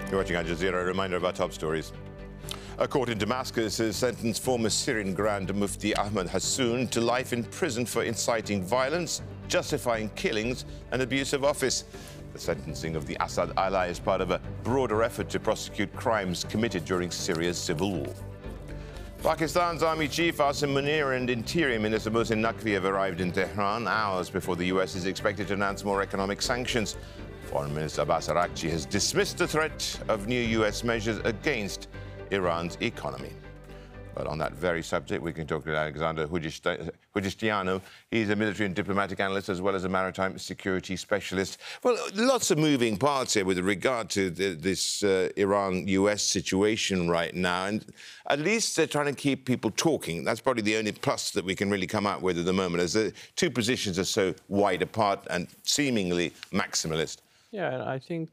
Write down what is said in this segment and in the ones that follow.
You're watching Al Jazeera. A reminder of our top stories. A court in Damascus has sentenced former Syrian Grand Mufti Ahmed Hassoun to life in prison for inciting violence, justifying killings and abuse of office. The sentencing of the Assad ally is part of a broader effort to prosecute crimes committed during Syria's civil war. Pakistan's Army Chief Asim Munir and Interior Minister Mohsin Naqvi have arrived in Tehran hours before the US is expected to announce more economic sanctions. Foreign Minister Abbas Araghchi has dismissed the threat of new US measures against Iran's economy. But on that very subject, we can talk to Alexander Hudistiano. He's a military and diplomatic analyst as well as a maritime security specialist. Well, lots of moving parts here with regard to this Iran-US situation right now. And at least they're trying to keep people talking. That's probably the only plus that we can really come out with at the moment, as the two positions are so wide apart and seemingly maximalist. Yeah, I think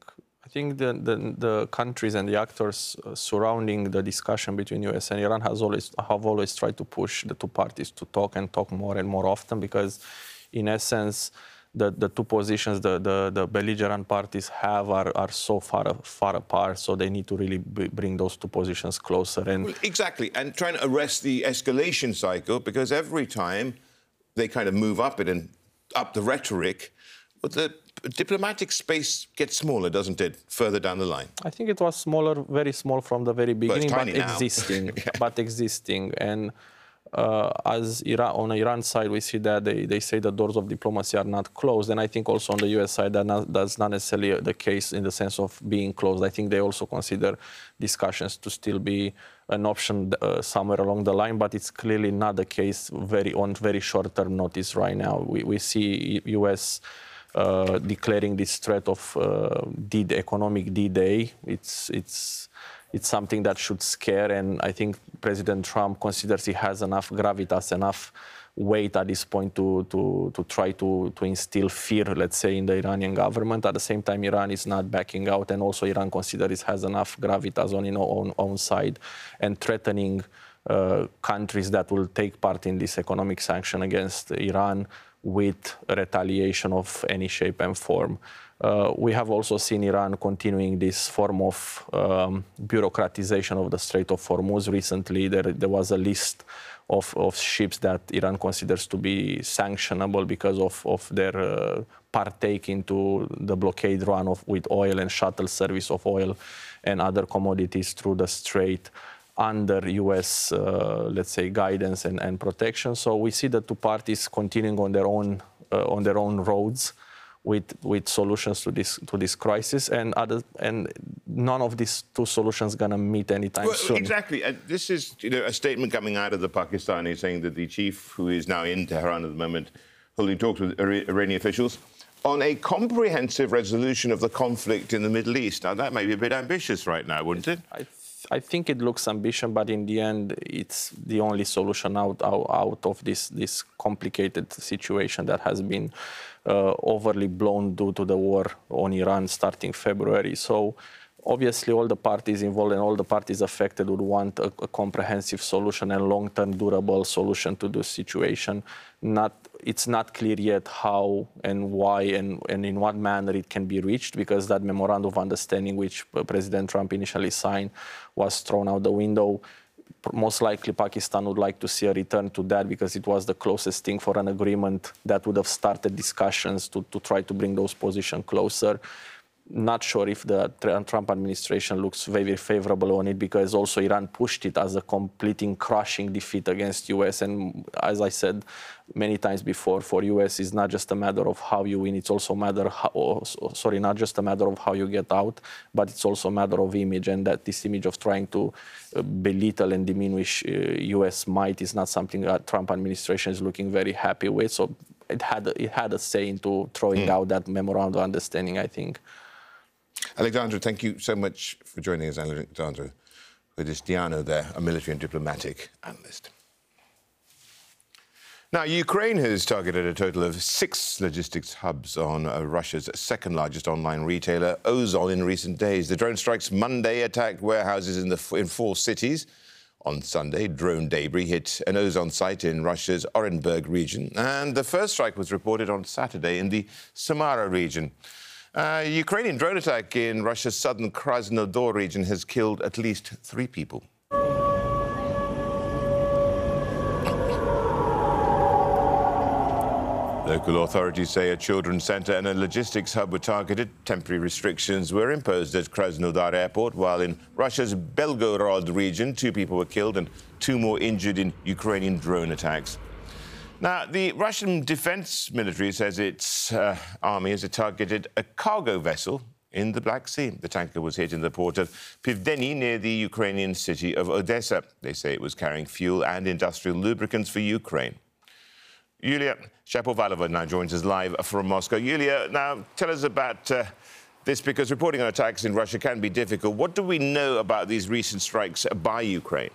the countries and the actors surrounding the discussion between US and Iran have always tried to push the two parties to talk and talk more and more often, because in essence the two positions the belligerent parties have are so far apart, so they need to really bring those two positions closer. And well, exactly, and trying to arrest the escalation cycle, because every time they kind of move up it and up the rhetoric, but the diplomatic space gets smaller, doesn't it, further down the line? I think it was smaller, very small from the very beginning, but existing. Yeah. But existing. And as on the Iran side, we see that they say the doors of diplomacy are not closed. And I think also on the US side, that's not necessarily the case in the sense of being closed. I think they also consider discussions to still be an option somewhere along the line, but it's clearly not the case on very short-term notice right now. We see US declaring this threat of economic D-Day. It's something that should scare, and I think President Trump considers he has enough gravitas, enough weight at this point to try to instill fear, let's say, in the Iranian government. At the same time, Iran is not backing out, and also Iran considers it has enough gravitas on its own side, and threatening countries that will take part in this economic sanction against Iran with retaliation of any shape and form. We have also seen Iran continuing this form of bureaucratization of the Strait of Hormuz. Recently, there was a list of ships that Iran considers to be sanctionable because of their partake into the blockade run with oil and shuttle service of oil and other commodities through the strait under U.S., let's say, guidance and protection. So we see the two parties continuing on their own roads with solutions to this crisis, and none of these two solutions going to meet anytime soon. Exactly. This is a statement coming out of the Pakistanis saying that the chief, who is now in Tehran at the moment, holding talks with Iranian officials on a comprehensive resolution of the conflict in the Middle East. Now, that may be a bit ambitious right now, wouldn't it? I think it looks ambitious, but in the end, it's the only solution out of this complicated situation that has been overly blown due to the war on Iran starting February. So obviously, all the parties involved and all the parties affected would want a comprehensive solution and long-term durable solution to this situation. It's not clear yet how and why and in what manner it can be reached, because that memorandum of understanding which President Trump initially signed was thrown out the window. Most likely Pakistan would like to see a return to that, because it was the closest thing for an agreement that would have started discussions to try to bring those positions closer. Not sure if the Trump administration looks very favorable on it, because also Iran pushed it as a completing, crushing defeat against U.S. And as I said many times before, for U.S. it's not just a matter of how you win, it's also not just a matter of how you get out, but it's also a matter of image, and that this image of trying to belittle and diminish U.S. might is not something that Trump administration is looking very happy with. So it had a say into throwing out that memorandum of understanding, I think. Alexandra, thank you so much for joining us. Alexandra Hudistiano there, a military and diplomatic analyst. Now, Ukraine has targeted a total of 6 logistics hubs on Russia's second largest online retailer, Ozon, in recent days. The drone strikes Monday attacked warehouses in 4 cities. On Sunday, drone debris hit an Ozon site in Russia's Orenburg region, and the first strike was reported on Saturday in the Samara region. A Ukrainian drone attack in Russia's southern Krasnodar region has killed at least 3 people. Local authorities say a children's centre and a logistics hub were targeted. Temporary restrictions were imposed at Krasnodar airport, while in Russia's Belgorod region, 2 people were killed and 2 more injured in Ukrainian drone attacks. Now, the Russian defence military says its army has targeted a cargo vessel in the Black Sea. The tanker was hit in the port of Pivdeny near the Ukrainian city of Odessa. They say it was carrying fuel and industrial lubricants for Ukraine. Yulia Shapovalova now joins us live from Moscow. Yulia, now tell us about this, because reporting on attacks in Russia can be difficult. What do we know about these recent strikes by Ukraine?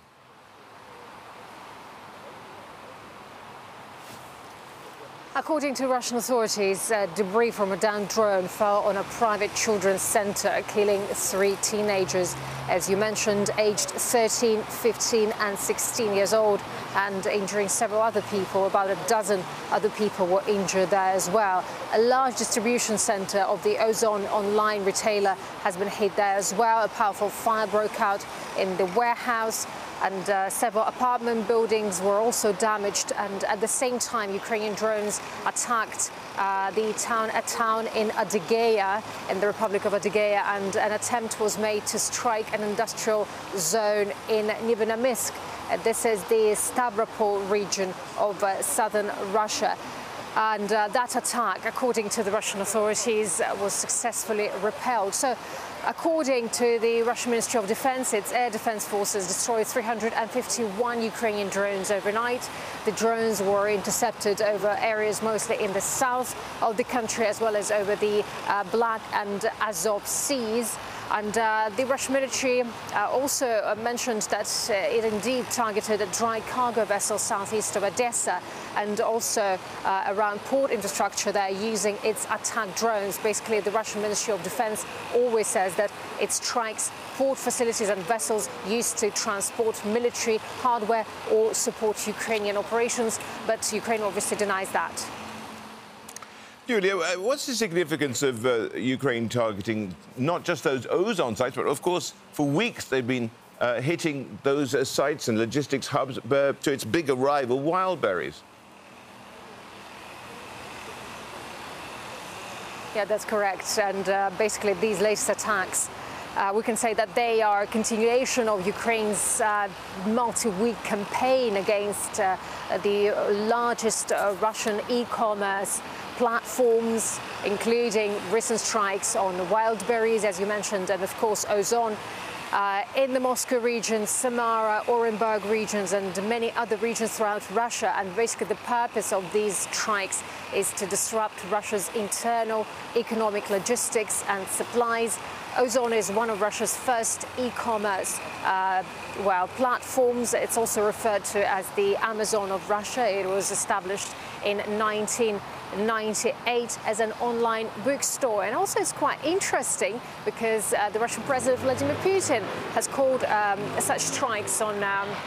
According to Russian authorities, debris from a downed drone fell on a private children's center, killing 3 teenagers, as you mentioned, aged 13, 15 and 16 years old, and injuring several other people. About a dozen other people were injured there as well. A large distribution center of the Ozon online retailer has been hit there as well. A powerful fire broke out in the warehouse, and several apartment buildings were also damaged. And at the same time, Ukrainian drones attacked a town in Adygea, in the Republic of Adygea, and an attempt was made to strike an industrial zone in Novomisskysk. This is the Stavropol region of southern Russia. And that attack, according to the Russian authorities, was successfully repelled. So, according to the Russian Ministry of Defense, its air defense forces destroyed 351 Ukrainian drones overnight. The drones were intercepted over areas mostly in the south of the country, as well as over the Black and Azov seas. And the Russian military also mentioned that it indeed targeted a dry cargo vessel southeast of Odessa, and also around port infrastructure there, using its attack drones. Basically, the Russian Ministry of Defense always says that it strikes port facilities and vessels used to transport military hardware or support Ukrainian operations, but Ukraine obviously denies that. Julia, what's the significance of Ukraine targeting not just those Ozon sites, but of course, for weeks they've been hitting those sites and logistics hubs to its bigger rival, Wildberries? Yeah, that's correct. And basically, these latest attacks, we can say that they are a continuation of Ukraine's multi-week campaign against the largest Russian e-commerce platforms, including recent strikes on Wildberries, as you mentioned, and of course Ozon, in the Moscow region, Samara, Orenburg regions, and many other regions throughout Russia. And basically the purpose of these strikes is to disrupt Russia's internal economic logistics and supplies. Ozon is one of Russia's first e-commerce platforms. It's also referred to as the Amazon of Russia. It was established in 1998 as an online bookstore. And also it's quite interesting because the Russian President Vladimir Putin has called such strikes on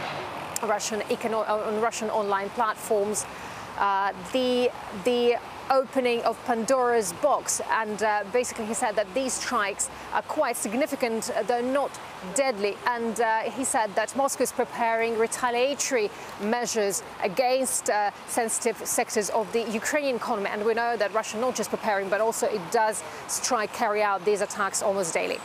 Russian online platforms the opening of Pandora's box, and basically he said that these strikes are quite significant, though not deadly, and he said that Moscow is preparing retaliatory measures against sensitive sectors of the Ukrainian economy, and we know that Russia not just preparing, but also it does carry out these attacks almost daily.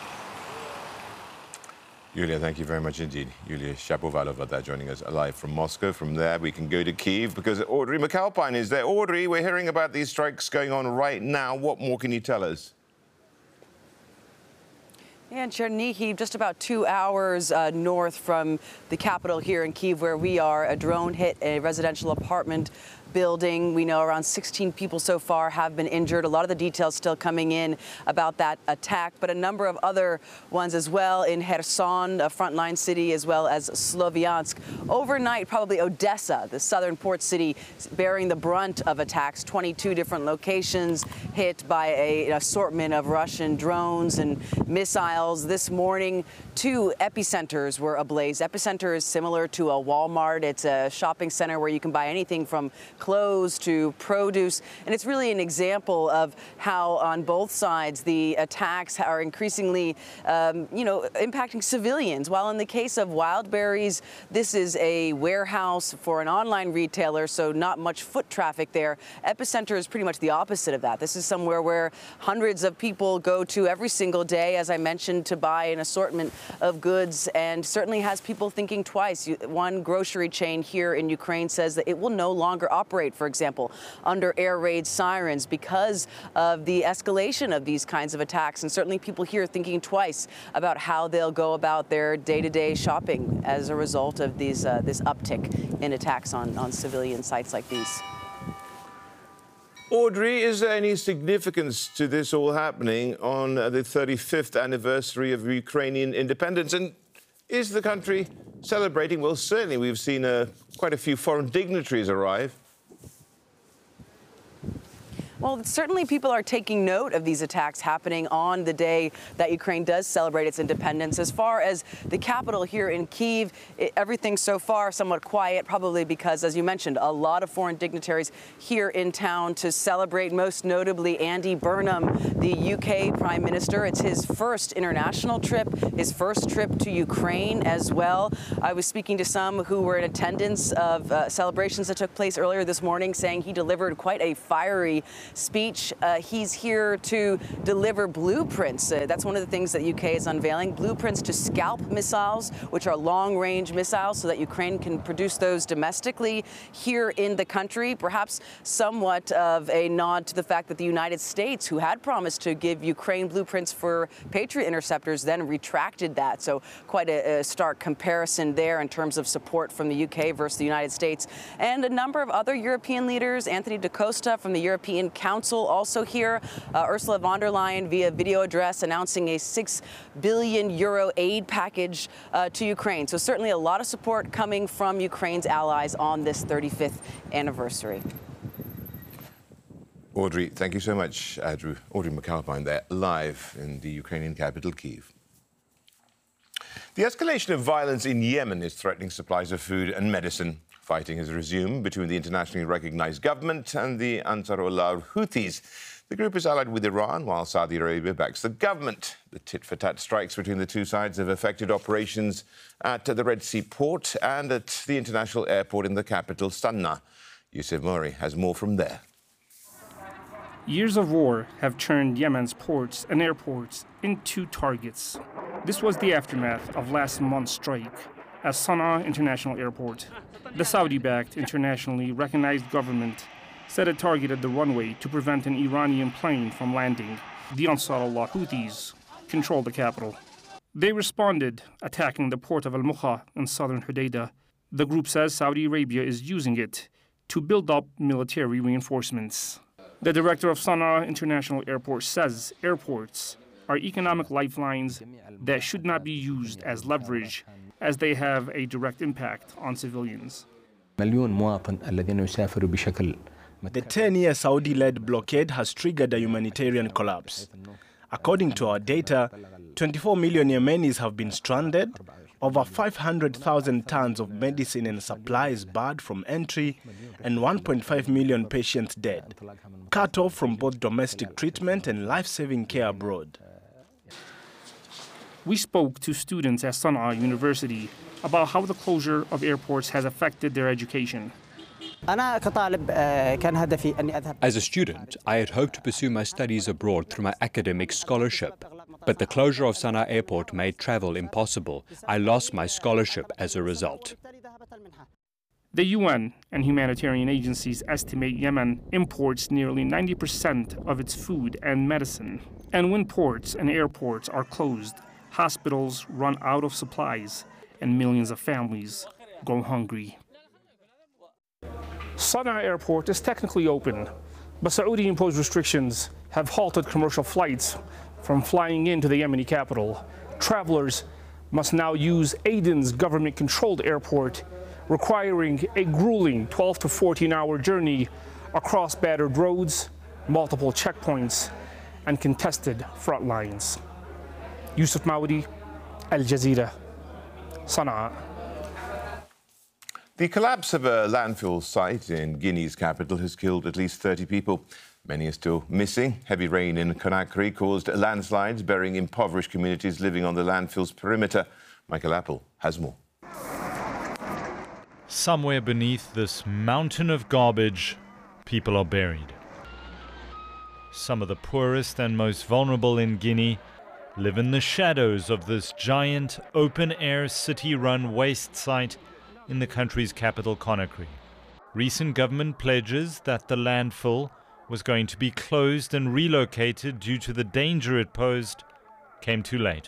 Yulia, thank you very much indeed. Yulia Shapovalova joining us live from Moscow. From there, we can go to Kyiv because Audrey McAlpine is there. Audrey, we're hearing about these strikes going on right now. What more can you tell us? And Chernihiv, just about 2 hours north from the capital here in Kyiv, where we are, a drone hit a residential apartment building. We know around 16 people so far have been injured. A lot of the details still coming in about that attack, but a number of other ones as well in Kherson, a frontline city, as well as Sloviansk. Overnight, probably Odessa, the southern port city, bearing the brunt of attacks. 22 different locations hit by an assortment of Russian drones and missiles. This morning, 2 epicenters were ablaze. Epicenter is similar to a Walmart. It's a shopping center where you can buy anything from clothes to produce. And it's really an example of how on both sides the attacks are increasingly, impacting civilians. While in the case of Wildberries, this is a warehouse for an online retailer, so not much foot traffic there. Epicenter is pretty much the opposite of that. This is somewhere where hundreds of people go to every single day, as I mentioned, to buy an assortment of goods, and certainly has people thinking twice. One grocery chain here in Ukraine says that it will no longer operate, for example, under air raid sirens because of the escalation of these kinds of attacks. And certainly people here thinking twice about how they'll go about their day-to-day shopping as a result of these this uptick in attacks on civilian sites like these. Audrey, is there any significance to this all happening on the 35th anniversary of Ukrainian independence? And is the country celebrating? Well, certainly we've seen quite a few foreign dignitaries arrive. Well, certainly people are taking note of these attacks happening on the day that Ukraine does celebrate its independence. As far as the capital here in Kyiv, everything so far somewhat quiet, probably because, as you mentioned, a lot of foreign dignitaries here in town to celebrate, most notably Andy Burnham, the UK Prime Minister. It's his first international trip, his first trip to Ukraine as well. I was speaking to some who were in attendance of celebrations that took place earlier this morning, saying he delivered quite a fiery speech. He's here to deliver blueprints. That's one of the things that UK is unveiling, blueprints to Scalp missiles, which are long-range missiles, so that Ukraine can produce those domestically here in the country. Perhaps somewhat of a nod to the fact that the United States, who had promised to give Ukraine blueprints for Patriot interceptors, then retracted that. So quite a stark comparison there in terms of support from the UK versus the United States. And a number of other European leaders, Anthony Da Costa from the European Council also here, Ursula von der Leyen via video address announcing a €6 billion aid package to Ukraine. So certainly a lot of support coming from Ukraine's allies on this 35th anniversary. Audrey, thank you so much. Audrey McAlpine there, live in the Ukrainian capital, Kyiv. The escalation of violence in Yemen is threatening supplies of food and medicine. Fighting has resumed between the internationally recognized government and the Ansarullah Houthis. The group is allied with Iran, while Saudi Arabia backs the government. The tit-for-tat strikes between the two sides have affected operations at the Red Sea port and at the international airport in the capital, Sana'a. Yusuf Mori has more from there. Years of war have turned Yemen's ports and airports into targets. This was the aftermath of last month's strike at Sana'a International Airport. The Saudi-backed, internationally recognized government set a target at the runway to prevent an Iranian plane from landing. The Ansarullah Houthis controlled the capital. They responded, attacking the port of Al-Mukha in southern Hodeidah. The group says Saudi Arabia is using it to build up military reinforcements. The director of Sana'a International Airport says airports are economic lifelines that should not be used as leverage, as they have a direct impact on civilians. The 10-year Saudi-led blockade has triggered a humanitarian collapse. According to our data, 24 million Yemenis have been stranded, over 500,000 tons of medicine and supplies barred from entry, and 1.5 million patients dead, cut off from both domestic treatment and life-saving care abroad. We spoke to students at Sana'a University about how the closure of airports has affected their education. As a student, I had hoped to pursue my studies abroad through my academic scholarship. But the closure of Sana'a Airport made travel impossible. I lost my scholarship as a result. The UN and humanitarian agencies estimate Yemen imports nearly 90% of its food and medicine. And when ports and airports are closed, hospitals run out of supplies, and millions of families go hungry. Sana'a Airport is technically open, but Saudi-imposed restrictions have halted commercial flights from flying into the Yemeni capital. Travelers must now use Aden's government-controlled airport, requiring a grueling 12 to 14-hour journey across battered roads, multiple checkpoints, and contested front lines. Yusuf Maudi, Al Jazeera, Sana'a. The collapse of a landfill site in Guinea's capital has killed at least 30 people. Many are still missing. Heavy rain in Conakry caused landslides, burying impoverished communities living on the landfill's perimeter. Michael Apple has more. Somewhere beneath this mountain of garbage, people are buried. Some of the poorest and most vulnerable in Guinea live in the shadows of this giant open-air city-run waste site in the country's capital, Conakry. Recent government pledges that the landfill was going to be closed and relocated due to the danger it posed came too late.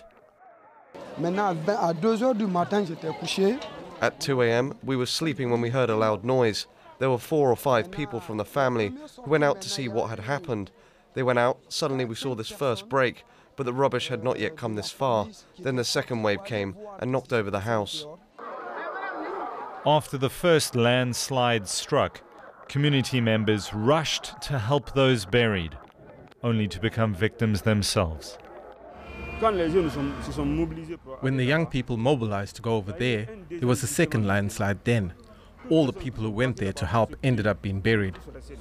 At 2 a.m, we were sleeping when we heard a loud noise. There were 4 or 5 people from the family who went out to see what had happened. They went out, suddenly we saw this first break, but the rubbish had not yet come this far. Then the second wave came and knocked over the house. After the first landslide struck, community members rushed to help those buried, only to become victims themselves. When the young people mobilized to go over there was a second landslide then. All the people who went there to help ended up being buried.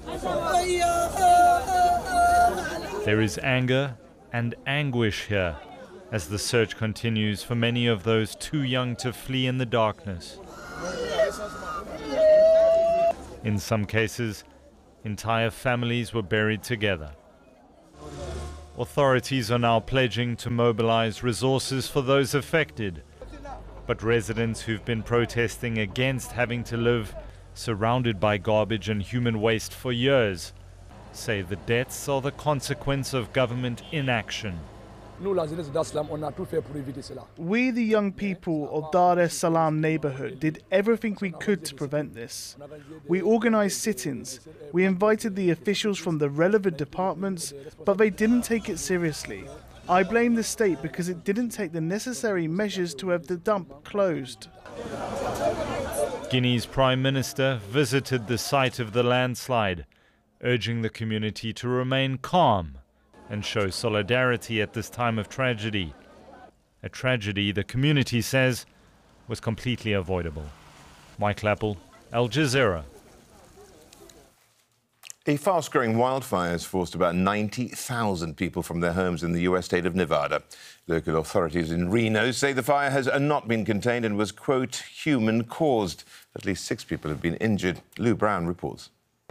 There is anger and anguish here as the search continues for many of those too young to flee in the darkness. In some cases, entire families were buried together. Authorities are now pledging to mobilize resources for those affected. But residents who've been protesting against having to live surrounded by garbage and human waste for years say the deaths are the consequence of government inaction. We, the young people of Dar es Salaam neighborhood, did everything we could to prevent this. We organized sit-ins. We invited the officials from the relevant departments, but they didn't take it seriously. I blame the state because it didn't take the necessary measures to have the dump closed. Guinea's Prime Minister visited the site of the landslide, urging the community to remain calm and show solidarity at this time of tragedy. A tragedy the community says was completely avoidable. Michael Apple, Al Jazeera. A fast-growing wildfire has forced about 90,000 people from their homes in the U.S. state of Nevada. Local authorities in Reno say the fire has not been contained and was, quote, human-caused. At least 6 people have been injured. Lou Brown reports.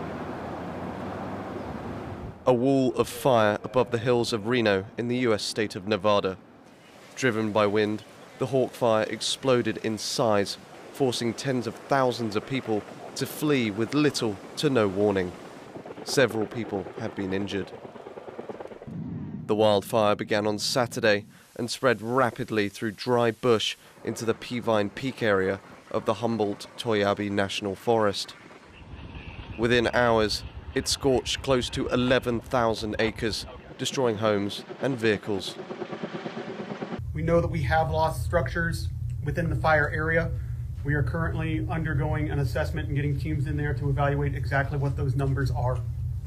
A wall of fire above the hills of Reno in the U.S. state of Nevada. Driven by wind, the Hawk Fire exploded in size, forcing tens of thousands of people to flee with little to no warning. Several people have been injured. The wildfire began on Saturday and spread rapidly through dry bush into the Peavine Peak area of the Humboldt-Toyabe National Forest. Within hours, it scorched close to 11,000 acres, destroying homes and vehicles. We know that we have lost structures within the fire area. We are currently undergoing an assessment and getting teams in there to evaluate exactly what those numbers are.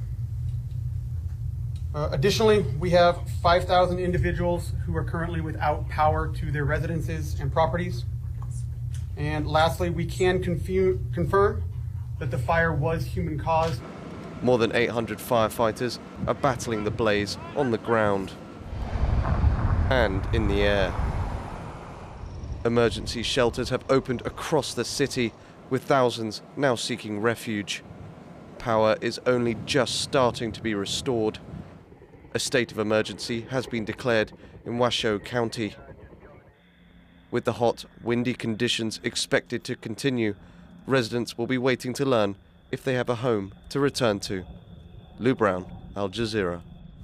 Additionally, we have 5,000 individuals who are currently without power to their residences and properties. And lastly, we can confirm that the fire was human-caused. More than 800 firefighters are battling the blaze on the ground and in the air. Emergency shelters have opened across the city, with thousands now seeking refuge. Power is only just starting to be restored. A state of emergency has been declared in Washoe County. With the hot, windy conditions expected to continue, residents will be waiting to learn if they have a home to return to. Lou Brown, Al Jazeera.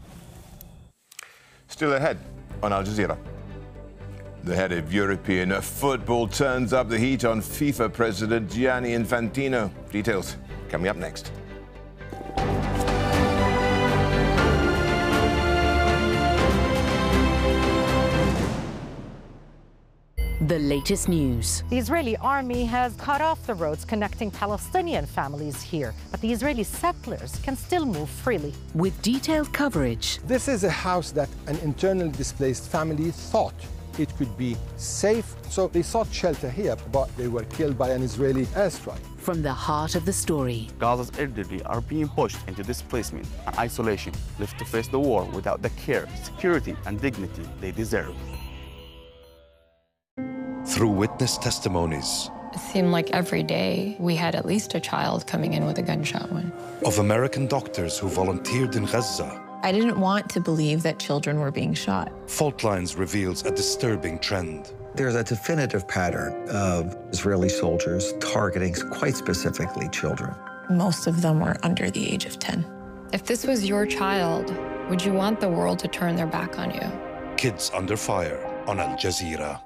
Still ahead on Al Jazeera. The head of European football turns up the heat on FIFA President Gianni Infantino. Details coming up next. The latest news. The Israeli army has cut off the roads connecting Palestinian families here, but the Israeli settlers can still move freely. With detailed coverage. This is a house that an internally displaced family thought it could be safe. So they sought shelter here, but they were killed by an Israeli airstrike. From the heart of the story. Gaza's elderly are being pushed into displacement and isolation, left to face the war without the care, security, and dignity they deserve. Through witness testimonies. It seemed like every day we had at least a child coming in with a gunshot wound. Of American doctors who volunteered in Gaza. I didn't want to believe that children were being shot. Fault Lines reveals a disturbing trend. There's a definitive pattern of Israeli soldiers targeting quite specifically children. Most of them were under the age of 10. If this was your child, would you want the world to turn their back on you? Kids Under Fire on Al Jazeera.